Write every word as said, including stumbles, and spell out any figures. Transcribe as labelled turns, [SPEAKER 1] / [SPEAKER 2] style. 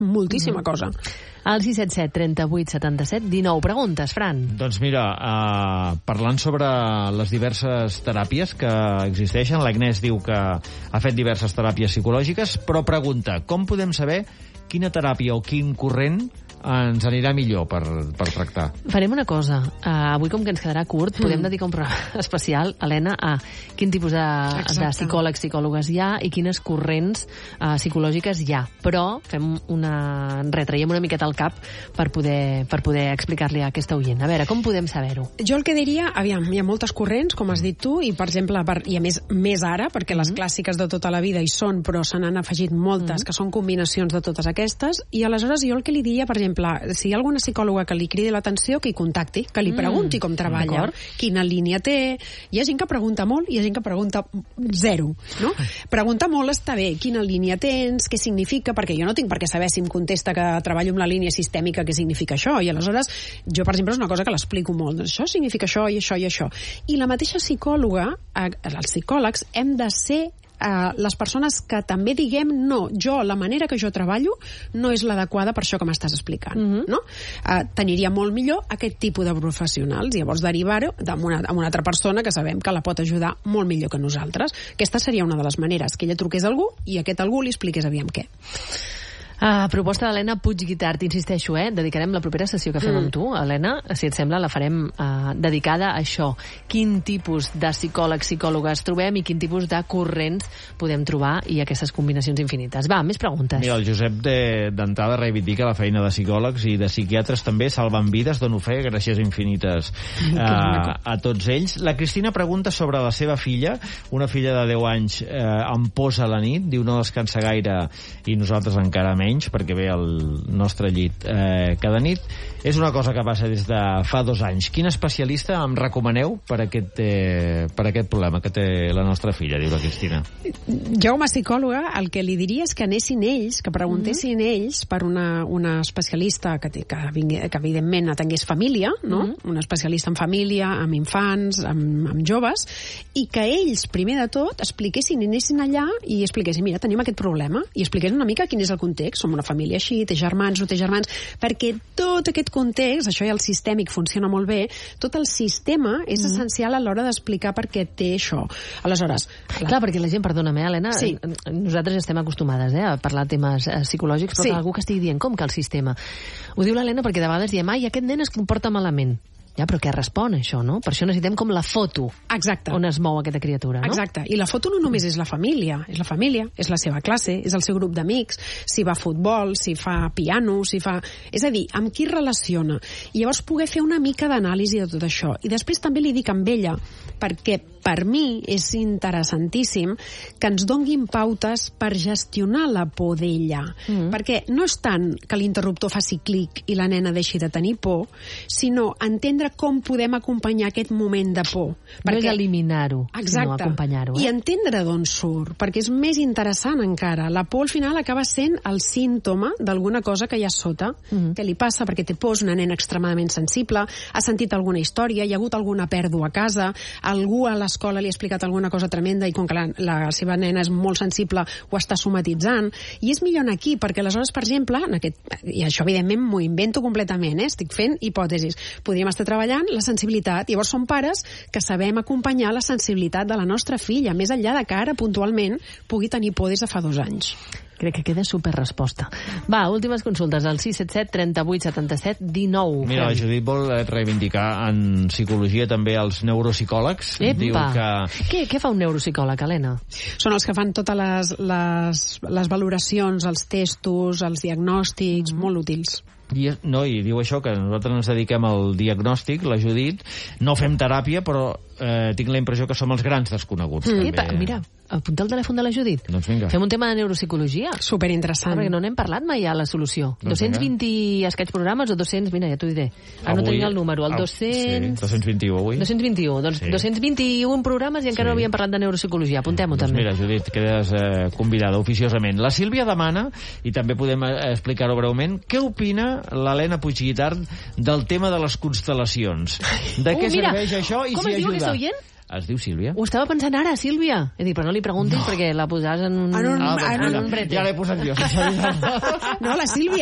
[SPEAKER 1] moltíssima mm. cosa.
[SPEAKER 2] Al sis set set, trenta-vuit, setanta-set, dinou. Preguntes, Fran?
[SPEAKER 3] Doncs mira, uh, parlant sobre les diverses teràpies que existeixen, l'Agnès diu que ha fet diverses teràpies psicològiques, però pregunta, com podem saber quina teràpia o quin corrent ens anirà millor per, per tractar?
[SPEAKER 2] Farem una cosa. Uh, avui, com que ens quedarà curt, mm. podem dedicar un programa especial, Helena, a quin tipus de, de psicòlegs, psicòlogues hi ha i quines corrents uh, psicològiques hi ha. Però fem una... retraiem una miqueta al cap per poder, per poder explicar-li a aquesta oient. A veure, com podem saber-ho?
[SPEAKER 1] Jo el que diria, aviam, hi ha moltes corrents, com has dit tu, i per exemple, per, i a més, més ara, perquè mm. les clàssiques de tota la vida hi són, però se n'han afegit moltes, mm. que són combinacions de totes aquestes, i aleshores jo el que li diria, per exemple, si hi ha alguna psicòloga que li cridi l'atenció, que hi contacti, que li pregunti com treballa, quina línia té. Hi ha gent que pregunta molt i hi ha gent que pregunta zero, no? Preguntar molt està bé, quina línia tens, què significa, perquè jo no tinc per què saber si em contesta que treballo amb la línia sistèmica, què significa això, i aleshores jo, per exemple, és una cosa que l'explico molt, doncs això significa això i això i això. I la mateixa psicòloga, els psicòlegs, hem de ser Uh, les persones que també diguem no, jo, la manera que jo treballo no és l'adequada per això que m'estàs explicant, mm-hmm. no? Uh, t'aniria molt millor aquest tipus de professionals, llavors derivar-ho amb una, amb una altra persona que sabem que la pot ajudar molt millor que nosaltres. Aquesta seria una de les maneres, que ella truqués a algú i aquest algú li expliqués aviam què.
[SPEAKER 2] Uh, proposta d'Helena Puig-Guitart, insisteixo, eh? Dedicarem la propera sessió que fem mm. amb tu, Helena, si et sembla, la farem uh, dedicada a això. Quin tipus de psicòlegs, psicòlogues trobem i quin tipus de corrents podem trobar i aquestes combinacions infinites. Va, més preguntes.
[SPEAKER 3] Mira, el Josep d'entrada reivindica la feina de psicòlegs i de psiquiatres també, salvant vides, dono fe, gràcies infinites uh, a tots ells. La Cristina pregunta sobre la seva filla, una filla de deu anys eh, amb pors a la nit, diu no descansa gaire i nosaltres encara menys, perquè ve al nostre llit eh, cada nit. És una cosa que passa des de fa dos anys. Quin especialista em recomaneu per aquest, eh, per aquest problema que té la nostra filla, diu la Cristina?
[SPEAKER 1] Jo, com a psicòloga, el que li diria és que anessin ells, que preguntessin mm-hmm. ells per una, una especialista que, que, vingui, que evidentment atengués família, no? Mm-hmm. Una especialista en família, amb infants, amb, amb joves, i que ells, primer de tot, expliquessin i anessin allà i expliquessin, mira, tenim aquest problema, i expliquessin una mica quin és el context, som una família així, té germans, no té germans, perquè tot aquest context, això ja el sistèmic funciona molt bé, tot el sistema és mm. essencial a l'hora d'explicar per què té això. Aleshores...
[SPEAKER 2] Clar, clar perquè la gent, perdona'm, eh, Helena, sí. nosaltres estem acostumades eh, a parlar de temes eh, psicològics, però sí. que algú que estigui dient com que el sistema... Ho diu l'Helena perquè de vegades diem, ai, aquest nen es comporta malament. Ja, però què respon, això, no? Per això necessitem com la foto.
[SPEAKER 1] Exacte.
[SPEAKER 2] On es mou aquesta criatura, no?
[SPEAKER 1] Exacte. I la foto no només és la família, és la família, és la seva classe, és el seu grup d'amics, si va a futbol, si fa piano, si fa... És a dir, amb qui relaciona. I llavors poder fer una mica d'anàlisi de tot això. I després també li dic amb ella, perquè per mi és interessantíssim que ens donguin pautes per gestionar la por d'ella. Mm. Perquè no és tant que l'interruptor faci clic i la nena deixi de tenir por, sinó entendre com podem acompanyar aquest moment de por.
[SPEAKER 2] No és eliminar-ho, sinó acompanyar-ho. Eh?
[SPEAKER 1] I entendre d'on surt, perquè és més interessant encara. La por al final acaba sent el símptoma d'alguna cosa que hi ha sota, mm. que li passa perquè té por, és una nena extremadament sensible, ha sentit alguna història, hi ha hagut alguna pèrdua a casa, algú a l'escola li ha explicat alguna cosa tremenda i com que la, la seva nena és molt sensible ho està somatitzant, i és millor anar aquí, perquè aleshores, per exemple, en aquest, i això evidentment m'ho invento completament, eh? Estic fent hipòtesis, podríem estar treballant la sensibilitat. Llavors som pares que sabem acompanyar la sensibilitat de la nostra filla, més enllà de que ara puntualment pugui tenir por des de fa dos anys.
[SPEAKER 2] Crec que queda super resposta. Va, últimes consultes al sis set set, trenta-vuit, setanta-set, dinou.
[SPEAKER 3] Mira, la Judit vol reivindicar en psicologia també els neuropsicòlegs.
[SPEAKER 2] Epa!
[SPEAKER 3] Diu que...
[SPEAKER 2] Què, què fa un neuropsicòleg, Helena?
[SPEAKER 1] Són els que fan totes les, les, les valoracions, els testos, els diagnòstics, mm. molt útils.
[SPEAKER 3] I, no, i diu això, que nosaltres ens dediquem al diagnòstic, la Judit, no fem teràpia, però eh, tinc la impressió que som els grans desconeguts. Mm.
[SPEAKER 2] Epa, mira, apunta el telèfon de la Judit.
[SPEAKER 3] Doncs vinga.
[SPEAKER 2] Fem un tema de neuropsicologia.
[SPEAKER 1] Superinteressant.
[SPEAKER 2] Perquè no n'hem parlat mai a la solució.
[SPEAKER 3] Doncs
[SPEAKER 2] dos-cents vint i escaig programes o dos-cents, mira, ja t'ho diré. Ara no tenia el número, el dos-cents...
[SPEAKER 3] Sí, dos-cents vint i u avui.
[SPEAKER 2] dos-cents vint i u, doncs sí. dos-cents vint i u programes i encara sí. no havíem parlat de neuropsicologia. Apuntem-ho
[SPEAKER 3] doncs
[SPEAKER 2] també.
[SPEAKER 3] Mira, Judit, quedes eh, convidada oficiosament. La Sílvia demana, i també podem eh, explicar-ho breument, què opina l'Helena Puig-Guitart del tema de les constel·lacions? De què
[SPEAKER 2] uh, mira,
[SPEAKER 3] serveix això i
[SPEAKER 2] com
[SPEAKER 3] si
[SPEAKER 2] es diu
[SPEAKER 3] ajuda?
[SPEAKER 2] aquesta oient?
[SPEAKER 3] Es diu Sílvia?
[SPEAKER 2] Ho estava pensant ara, Sílvia. He dit, però no li preguntis no. perquè la posaràs en un...
[SPEAKER 1] En un,
[SPEAKER 3] ah,
[SPEAKER 1] en un,
[SPEAKER 3] ja, ja l'he posat jo.
[SPEAKER 1] No, la Sílvia